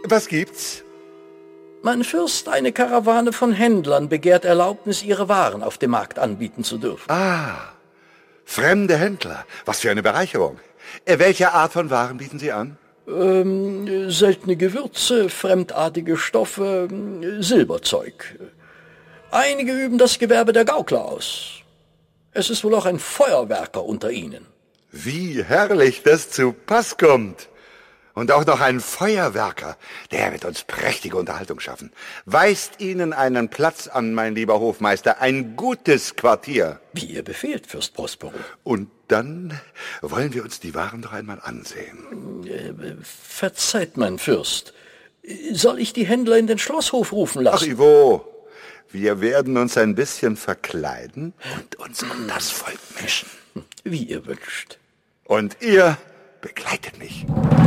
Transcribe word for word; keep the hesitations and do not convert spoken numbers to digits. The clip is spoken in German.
Was gibt's? Mein Fürst, eine Karawane von Händlern begehrt Erlaubnis, ihre Waren auf dem Markt anbieten zu dürfen. Ah, fremde Händler. Was für eine Bereicherung. Äh, Welche Art von Waren bieten Sie an? Ähm, seltene Gewürze, fremdartige Stoffe, Silberzeug. Einige üben das Gewerbe der Gaukler aus. Es ist wohl auch ein Feuerwerker unter ihnen. Wie herrlich das zu Pass kommt. Und auch noch ein Feuerwerker. Der wird uns prächtige Unterhaltung schaffen. Weist Ihnen einen Platz an, mein lieber Hofmeister. Ein gutes Quartier. Wie ihr befehlt, Fürst Prospero. Und dann wollen wir uns die Waren doch einmal ansehen. Äh, verzeiht, mein Fürst. Soll ich die Händler in den Schlosshof rufen lassen? Ach, Ivo, wir werden uns ein bisschen verkleiden und uns um das Volk mischen. Wie ihr wünscht. Und ihr begleitet mich.